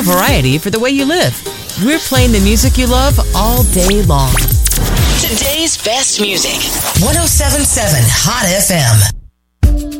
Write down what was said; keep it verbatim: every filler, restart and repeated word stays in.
variety for the way you live. We're playing the music you love all day long. Today's best music. one oh seven point seven Hot F M.